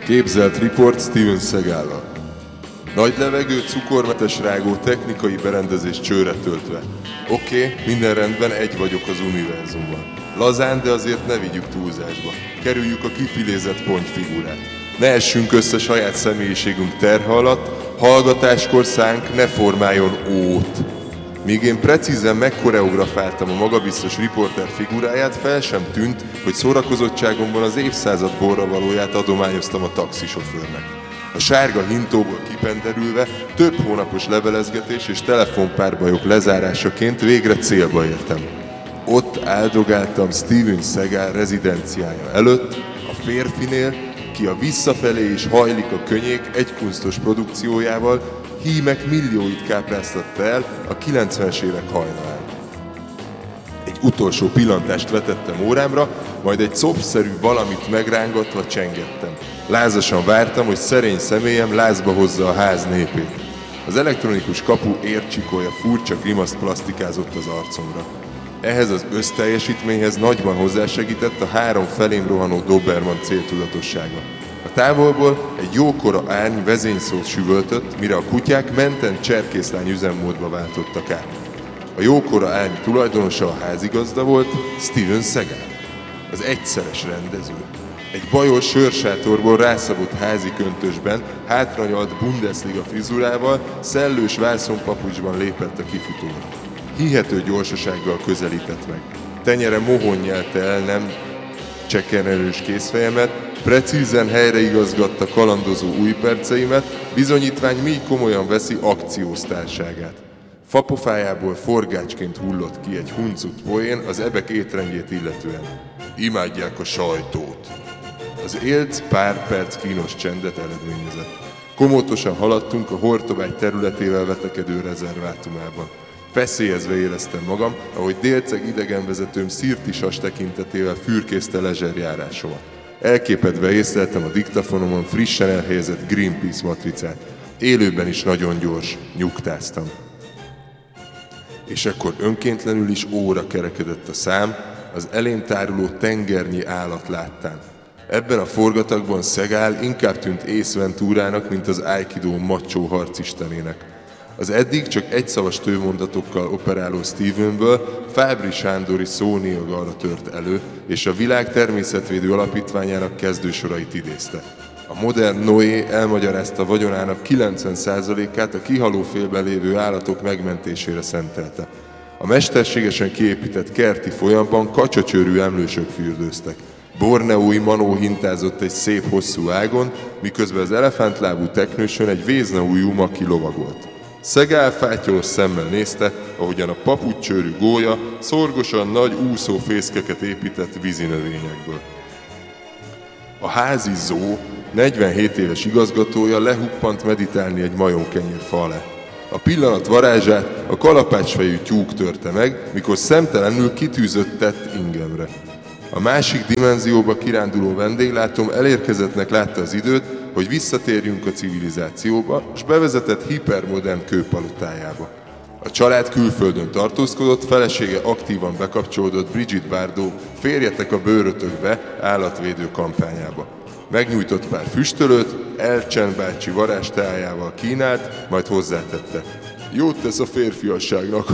Képzelt riport Steven Seagal-al. Nagy levegő, cukormentes rágó, technikai berendezés csőre töltve. Oké, minden rendben, egy vagyok az univerzumban. Lazán, de azért ne vigyük túlzásba. Kerüljük a kifilézett pontyfigurát. Ne essünk össze saját személyiségünk terhe alatt, hallgatáskor szánk ne formáljon ót. Míg én precízen megkoreografáltam a magabiztos riporter figuráját, fel sem tűnt, hogy szórakozottságomban az évszázad borravalóját adományoztam a taxisofőrnek. A sárga hintóból kipenderülve több hónapos levelezgetés és telefonpárbajok lezárásaként végre célba értem. Ott áldogáltam Steven Seagal rezidenciája előtt, a férfinél, ki a Visszafelé is hajlik a könnyék egykunsztos produkciójával hímek millióit kápráztatta el a 90-es évek hajnalán. Egy utolsó pillantást vetettem órámra, majd egy copszerű valamit megrángatva csengettem. Lázasan vártam, hogy szerény személyem lázba hozza a ház népét. Az elektronikus kapu ércsikolya furcsa grimaszt plastikázott az arcomra. Ehhez az összteljesítményhez nagyban hozzásegített a három felém rohanó Doberman céltudatossága. A távolból egy jókora árny vezényszót süvöltött, mire a kutyák menten cserkészlány üzemmódba váltottak át. A jókora árny tulajdonosa a házigazda volt, Steven Seagal, az egyszeres rendező. Egy bajos sörsátorból rászabott házi köntösben, hátranyalt Bundesliga frizurával, szellős vászonpapucsban lépett a kifutóra. Hihető gyorsasággal közelített meg. Tenyere mohón nyelte el nem csekkenelős kézfejemet, precízen helyreigazgatta kalandozó új perceimet, bizonyítvány mi komolyan veszi akciósztárságát. Fapofájából forgácsként hullott ki egy huncut poén az ebek étrendjét illetően. Imádják a sajtót. Az élc pár perc kínos csendet eredményezett. Komótosan haladtunk a Hortobágy területével vetekedő rezervátumában. Feszélyezve éreztem magam, ahogy délceg idegenvezetőm szirtisas tekintetével fürkészte lezserjárásomat. Elképedve észleltem a diktafonomon frissen elhelyezett Greenpeace matricát. Élőben is nagyon gyors, nyugtáztam. És akkor önkéntlenül is óra kerekedett a szám, az elém táruló tengernyi állat láttán. Ebben a forgatagban Seagal inkább tűnt Ace Venturának, mint az Aikido macsó harcistenének. Az eddig csak egyszavas tőmondatokkal operáló Stevenből Fábry Sándori szóniagalra tört elő, és a Világ Természetvédő Alapítványának kezdősorait idézte. A modern Noé elmagyarázta vagyonának 90%-át a kihalófélben lévő állatok megmentésére szentelte. A mesterségesen kiépített kerti folyamban kacsacsőrű emlősök fürdőztek. Borneói manó hintázott egy szép hosszú ágon, miközben az elefántlábú teknősön egy véznaújú maki lovagolt. Seagal fátyolos szemmel nézte, ahogyan a papucsőrű gólya szorgosan nagy úszófészkeket épített vízinövényekből. A házi zoo 47 éves igazgatója lehuppant meditálni egy majomkenyér fa alá. A pillanat varázsát a kalapácsfejű tyúk törte meg, mikor szemtelenül kitűzött tett ingemre. A másik dimenzióba kiránduló vendéglátom elérkezettnek látta az időt, hogy visszatérjünk a civilizációba, és bevezetett hipermodern kőpalotájába. A család külföldön tartózkodott, felesége aktívan bekapcsolódott Brigitte Bardot Férjetek a bőrötökbe állatvédő kampányába. Megnyújtott pár füstölőt, Elcsen bácsi varázsteájával kínált, majd hozzátette. Jót tesz a férfiasságnak.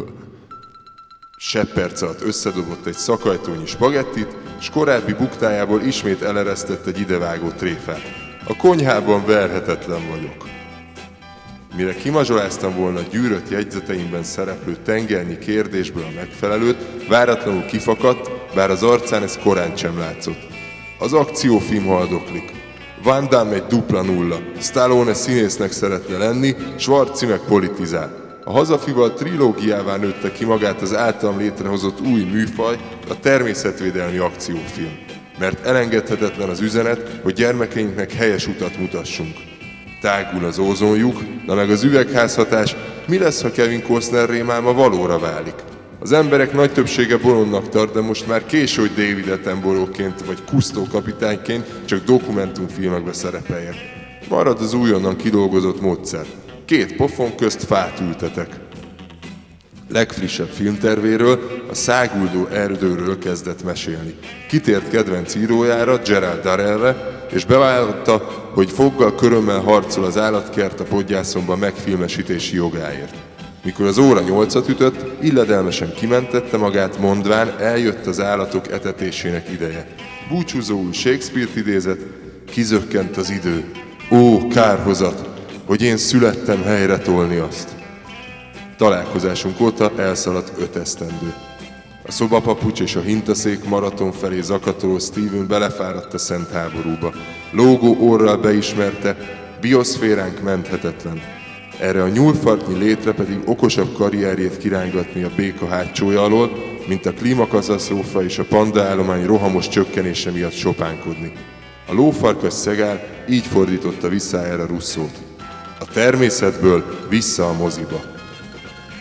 Sebb perc alatt összedobott egy szakajtónyi spagettit, s korábbi buktájából ismét eleresztett egy idevágó tréfát. A konyhában verhetetlen vagyok. Mire kimazsoláztam volna gyűrött jegyzeteimben szereplő tengernyi kérdésből a megfelelőt, váratlanul kifakadt, bár az arcán ez korán sem látszott. Az akciófilm haldoklik. Van Damme egy dupla nulla, Stallone színésznek szeretne lenni, Schwarzi meg politizál. A Hazafival trilógiává nőtte ki magát az általam létrehozott új műfaj, a természetvédelmi akciófilm. Mert elengedhetetlen az üzenet, hogy gyermekeinknek helyes utat mutassunk. Tágul az ózonlyuk, na meg az üvegházhatás, mi lesz, ha Kevin Costner rémálma valóra válik? Az emberek nagy többsége bolondnak tart, de most már késő, hogy David Attenborough-ként vagy Cousteau kapitányként csak dokumentumfilmekbe szerepeljen. Marad az újonnan kidolgozott módszer. 2 pofon közt fát ültetek. Legfrissebb filmtervéről, a száguldó erdőről kezdett mesélni. Kitért kedvenc írójára, Gerald Darrellre, és bevállalta, hogy foggal körömmel harcol az állatkert a podgyászomban megfilmesítési jogáért. Mikor az óra 8-at ütött, illedelmesen kimentette magát, mondván, eljött az állatok etetésének ideje. Búcsúzóul Shakespeare-t idézett, kizökkent az idő. Ó, kárhozat, hogy én születtem helyre tolni azt. Találkozásunk óta elszaladt 5 esztendő. A szobapapucs és a hintaszék maraton felé zakatoló Steven belefáradt a szent háborúba. Lógó orral beismerte, bioszféránk menthetetlen. Erre a nyúlfartnyi létre pedig okosabb karrierjét kirángatni a béka hátsója alól, mint a klímakatasztrófa és a pandaállomány rohamos csökkenése miatt sopánkodni. A lófarkas szegál így fordította vissza erre Rousseaut. A természetből vissza a moziba.